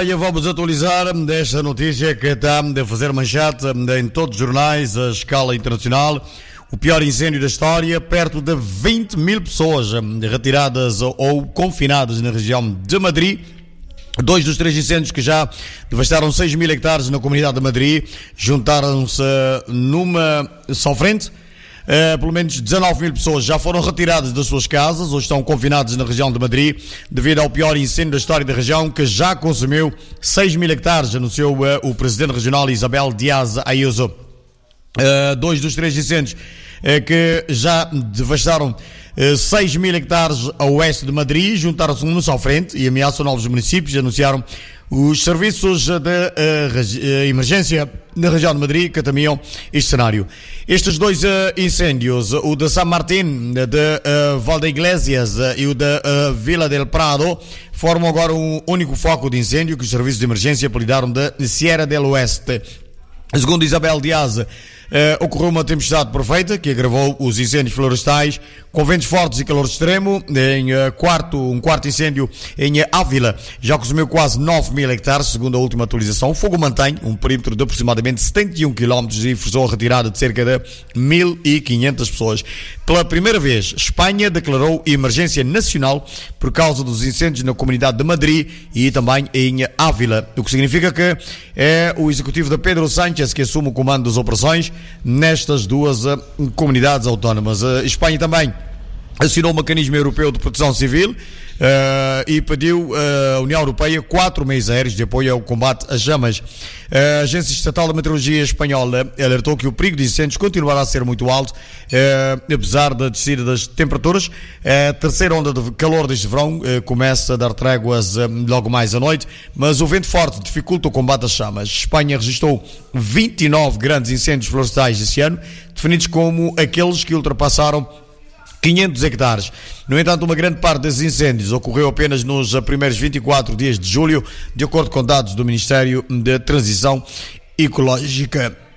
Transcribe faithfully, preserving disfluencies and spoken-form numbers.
Espanha, vamos atualizar desta notícia que está a fazer manchete em todos os jornais a escala internacional. O pior incêndio da história, perto de vinte mil pessoas retiradas ou confinadas na região de Madrid. Dois dos três incêndios que já devastaram seis mil hectares na comunidade de Madrid juntaram-se numa só frente. Uh, pelo menos dezanove mil pessoas já foram retiradas das suas casas ou estão confinadas na região de Madrid devido ao pior incêndio da história da região, que já consumiu seis mil hectares, anunciou uh, o presidente regional Isabel Díaz Ayuso. Uh, dois dos três incêndios uh, que já devastaram uh, seis mil hectares a oeste de Madrid juntaram-se numa só frente e ameaçam novos municípios, anunciaram os serviços de uh, emergência na região de Madrid que temiam este cenário. Estes dois uh, incêndios, o de San Martín, de uh, Valdeiglesias uh, e o de uh, Vila del Prado, formam agora um único foco de incêndio que os serviços de emergência apelidaram de Sierra del Oeste. Segundo Isabel Díaz, uh, ocorreu uma tempestade perfeita que agravou os incêndios florestais com ventos fortes e calor extremo. Em uh, quarto, um quarto incêndio em Ávila já consumiu quase nove mil hectares, segundo a última atualização. O fogo mantém um perímetro de aproximadamente setenta e um quilómetros e forçou a retirada de cerca de mil e quinhentas pessoas. Pela primeira vez, Espanha declarou emergência nacional por causa dos incêndios na comunidade de Madrid e também em Ávila, o que significa que é o executivo de Pedro Sánchez que assume o comando das operações nestas duas uh, comunidades autónomas. A Espanha também assinou o mecanismo europeu de proteção civil uh, e pediu uh, à União Europeia quatro meios aéreos de apoio ao combate às chamas. A Agência Estatal da Meteorologia Espanhola alertou que o perigo de incêndios continuará a ser muito alto, uh, apesar da descida das temperaturas. A terceira onda de calor deste verão uh, começa a dar tréguas uh, logo mais à noite, mas o vento forte dificulta o combate às chamas. Espanha registrou vinte e nove grandes incêndios florestais este ano, definidos como aqueles que ultrapassaram quinhentos hectares. No entanto, uma grande parte desses incêndios ocorreu apenas nos primeiros vinte e quatro dias de julho, de acordo com dados do Ministério da Transição Ecológica.